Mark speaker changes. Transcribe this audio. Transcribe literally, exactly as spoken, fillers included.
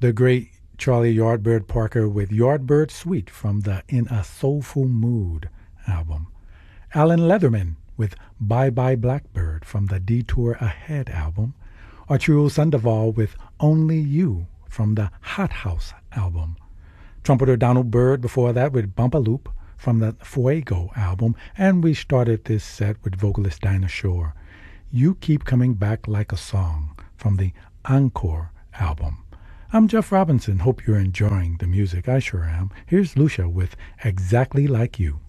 Speaker 1: The great Charlie Yardbird Parker with Yardbird Suite from the In a Soulful Mood album. Alan Leatherman with Bye Bye Blackbird from the Detour Ahead album. Arturo Sandoval with Only You from the Hot House album. Trumpeter Donald Byrd before that with Bumpaloop from the Fuego album. And we started this set with vocalist Dinah Shore. You Keep Coming Back Like a Song from the Encore album. I'm Jeff Robinson. Hope you're enjoying the music. I sure am. Here's Lucia with Exactly Like You.